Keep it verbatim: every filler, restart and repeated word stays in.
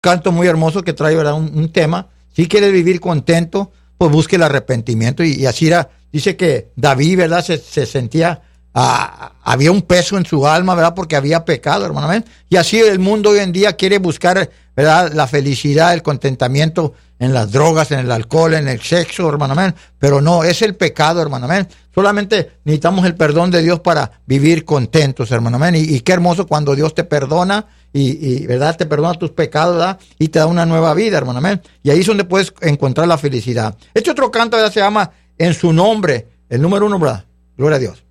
canto muy hermoso que trae, ¿verdad? Un, un tema. Si quieres vivir contento, pues busque el arrepentimiento. Y, y así era, dice que David, ¿verdad? Se, se sentía, ah, había un peso en su alma, ¿verdad? Porque había pecado, hermano. ¿Ven? Y así el mundo hoy en día quiere buscar, ¿verdad? La felicidad, el contentamiento en las drogas, en el alcohol, en el sexo, hermano. ¿Ven? Pero no, es el pecado, hermano. ¿Ven? Solamente necesitamos el perdón de Dios para vivir contentos, hermano. ¿Ven? Y, y qué hermoso cuando Dios te perdona y, y, ¿verdad? Te perdona tus pecados, ¿verdad? Y te da una nueva vida, hermano. ¿Ven? Y ahí es donde puedes encontrar la felicidad. Este otro canto, ¿verdad? Se llama En su nombre, el número uno, ¿verdad? Gloria a Dios.